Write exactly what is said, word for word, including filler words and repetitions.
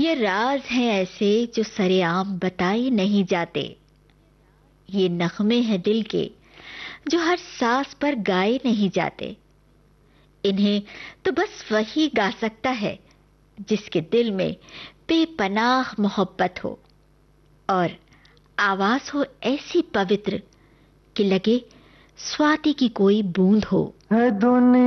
ये राज हैं ऐसे जो सरेआम बताए नहीं जाते। ये नगमे हैं दिल के जो हर सांस पर गाए नहीं जाते। इन्हें तो बस वही गा सकता है जिसके दिल में बेपनाह मोहब्बत हो और आवाज हो ऐसी पवित्र कि लगे स्वाति की कोई बूंद हो। है दुनिया